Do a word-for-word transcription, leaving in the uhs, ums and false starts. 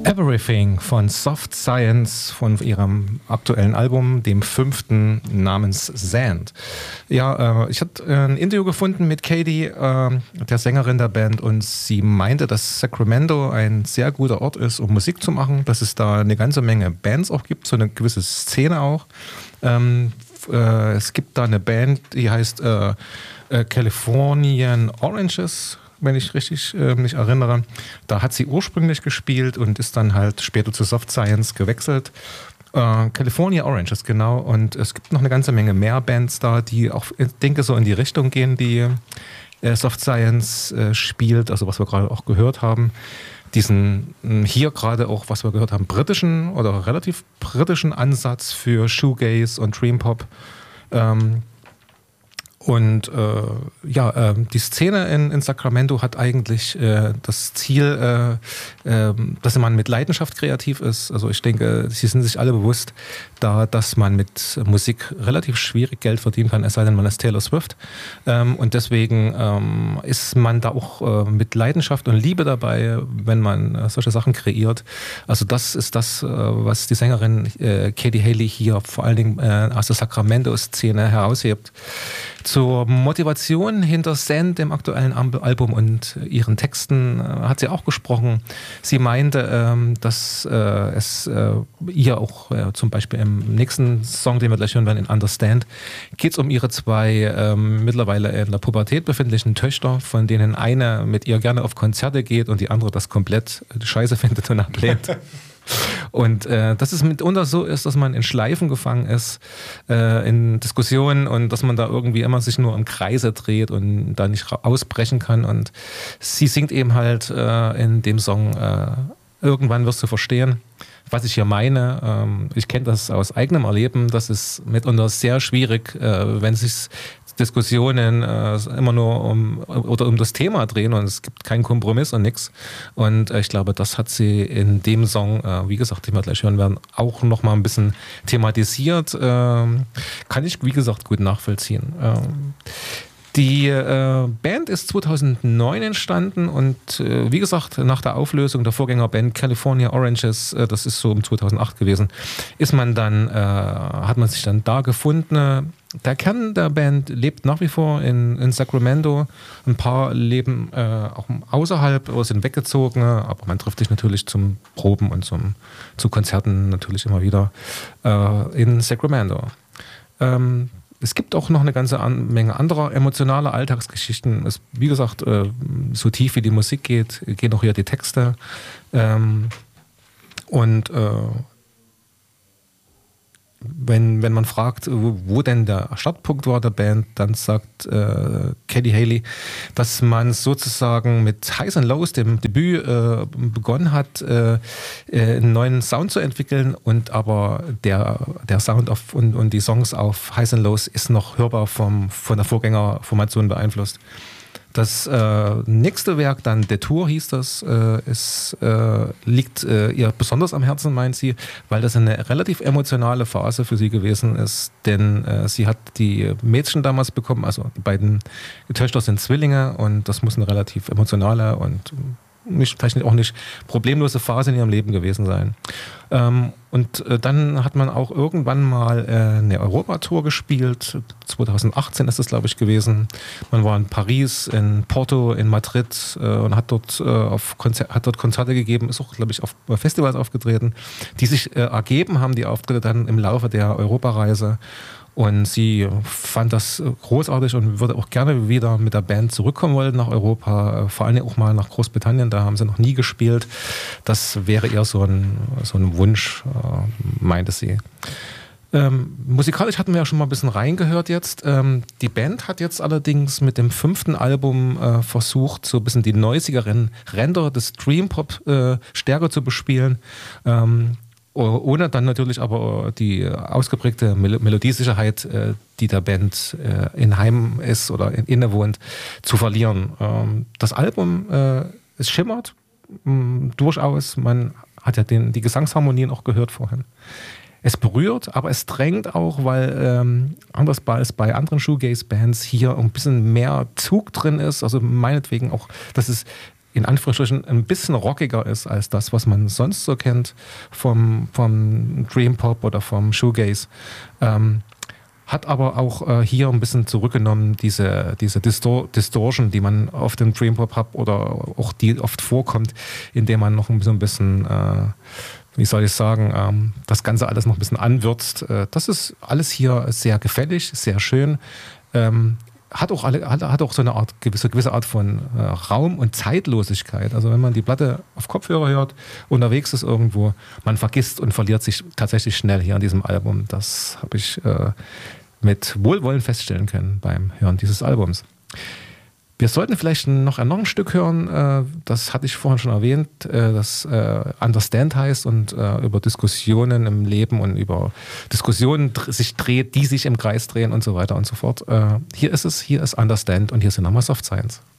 Everything von Soft Science von ihrem aktuellen Album, dem fünften namens Sand. Ja, äh, ich hatte ein Interview gefunden mit Katie, äh, der Sängerin der Band, und sie meinte, dass Sacramento ein sehr guter Ort ist, um Musik zu machen, dass es da eine ganze Menge Bands auch gibt, so eine gewisse Szene auch. Ähm, äh, es gibt da eine Band, die heißt äh, äh, Californian Oranges, wenn ich richtig äh, mich erinnere. Da hat sie ursprünglich gespielt und ist dann halt später zu Soft Science gewechselt. Äh, California Oranges, genau. Und es gibt noch eine ganze Menge mehr Bands da, die auch, ich denke, so in die Richtung gehen, die äh, Soft Science äh, spielt, also was wir gerade auch gehört haben. Diesen hier gerade auch, was wir gehört haben, britischen oder relativ britischen Ansatz für Shoegaze und Dream Pop. Ähm, Und äh, ja, äh, die Szene in, in Sacramento hat eigentlich äh, das Ziel, äh, äh, dass man mit Leidenschaft kreativ ist. Also ich denke, sie sind sich alle bewusst, da, dass man mit Musik relativ schwierig Geld verdienen kann, es sei denn, man ist Taylor Swift. Ähm, und deswegen ähm, ist man da auch äh, mit Leidenschaft und Liebe dabei, wenn man äh, solche Sachen kreiert. Also das ist das, äh, was die Sängerin äh, Katie Haley hier vor allen Dingen äh, aus der Sacramento-Szene heraushebt. Zur Motivation hinter Sand, dem aktuellen Album, und ihren Texten äh, hat sie auch gesprochen. Sie meinte, ähm, dass äh, es äh, ihr auch äh, zum Beispiel im nächsten Song, den wir gleich hören werden, in Understand, geht es um ihre zwei ähm, mittlerweile in der Pubertät befindlichen Töchter, von denen eine mit ihr gerne auf Konzerte geht und die andere das komplett scheiße findet und ablehnt. Und äh, dass es mitunter so ist, dass man in Schleifen gefangen ist, äh, in Diskussionen, und dass man da irgendwie immer sich nur im Kreise dreht und da nicht ausbrechen kann. Und sie singt eben halt äh, in dem Song äh, Irgendwann wirst du verstehen, was ich hier meine. Ähm, ich kenne das aus eigenem Erleben. Das ist mitunter sehr schwierig, äh, wenn sich Diskussionen äh, immer nur um oder um das Thema drehen und es gibt keinen Kompromiss und nichts. Und äh, ich glaube, das hat sie in dem Song, äh, wie gesagt, den wir gleich hören werden, auch noch mal ein bisschen thematisiert. Ähm, kann ich, wie gesagt, gut nachvollziehen. Ähm, Die äh, Band ist zweitausendneun entstanden und äh, wie gesagt, nach der Auflösung der Vorgängerband California Oranges, äh, das ist so um zweitausendacht gewesen, ist man dann, äh, hat man sich dann da gefunden. Der Kern der Band lebt nach wie vor in, in Sacramento. Ein paar leben äh, auch außerhalb oder sind weggezogen, aber man trifft sich natürlich zum Proben und zum, zu Konzerten natürlich immer wieder äh, in Sacramento. Ähm, Es gibt auch noch eine ganze Menge anderer emotionaler Alltagsgeschichten. Es, wie gesagt, äh, so tief wie die Musik geht, gehen auch hier die Texte. Ähm, und äh, wenn, wenn man fragt, wo, wo denn der Startpunkt war der Band, dann sagt äh, Katie Haley, dass man sozusagen mit Highs and Lows, dem Debüt, äh, begonnen hat, äh, einen neuen Sound zu entwickeln, und aber der, der Sound auf, und, und die Songs auf Highs and Lows ist noch hörbar vom, von der Vorgängerformation beeinflusst. Das äh, nächste Werk, dann Detour hieß das, äh, ist, äh, liegt äh, ihr besonders am Herzen, meint sie, weil das eine relativ emotionale Phase für sie gewesen ist, denn äh, sie hat die Mädchen damals bekommen, also die beiden Töchter sind Zwillinge, und das muss eine relativ emotionale und nicht, vielleicht auch nicht problemlose Phase in ihrem Leben gewesen sein. Ähm, und äh, dann hat man auch irgendwann mal äh, eine Europatour gespielt. zweitausendachtzehn ist das, glaube ich, gewesen. Man war in Paris, in Porto, in Madrid äh, und hat dort, äh, auf Konzer- hat dort Konzerte gegeben, ist auch, glaube ich, auf Festivals aufgetreten, die sich äh, ergeben haben, die Auftritte dann im Laufe der Europareise. Und sie fand das großartig und würde auch gerne wieder mit der Band zurückkommen wollen nach Europa, vor allem auch mal nach Großbritannien, da haben sie noch nie gespielt. Das wäre eher so ein, so ein Wunsch, meinte sie. Ähm, musikalisch hatten wir ja schon mal ein bisschen reingehört jetzt. Ähm, die Band hat jetzt allerdings mit dem fünften Album äh, versucht, so ein bisschen die neusigeren Ränder des Dream Pop äh, stärker zu bespielen. Ähm, Ohne dann natürlich aber die ausgeprägte Mel- Melodiesicherheit, äh, die der Band äh, inheim ist oder in, innewohnt, zu verlieren. Ähm, das Album, äh, es schimmert mh, durchaus. Man hat ja den, die Gesangsharmonien auch gehört vorhin. Es berührt, aber es drängt auch, weil ähm, anders als bei anderen Shoegaze-Bands hier ein bisschen mehr Zug drin ist. Also meinetwegen auch, dass es in Anführungsstrichen ein bisschen rockiger ist als das, was man sonst so kennt vom, vom Dream Pop oder vom Shoegaze. Ähm, hat aber auch äh, hier ein bisschen zurückgenommen, diese, diese Distor- Distortion, die man auf dem Dream Pop hat oder auch die oft vorkommt, indem man noch so ein bisschen, äh, wie soll ich sagen, ähm, das Ganze alles noch ein bisschen anwürzt. Äh, das ist alles hier sehr gefällig, sehr schön. Ähm, hat auch, alle, hat, hat auch so eine Art, gewisse, gewisse Art von äh, Raum- und Zeitlosigkeit. Also wenn man die Platte auf Kopfhörer hört, unterwegs ist irgendwo, man vergisst und verliert sich tatsächlich schnell hier an diesem Album. Das habe ich äh, mit Wohlwollen feststellen können beim Hören dieses Albums. Wir sollten vielleicht noch ein, noch ein Stück hören, äh, das hatte ich vorhin schon erwähnt, äh, das äh, Understand heißt und äh, über Diskussionen im Leben und über Diskussionen dr- sich dreht, die sich im Kreis drehen und so weiter und so fort. Äh, hier ist es, hier ist Understand und hier sind nochmal Soft Science.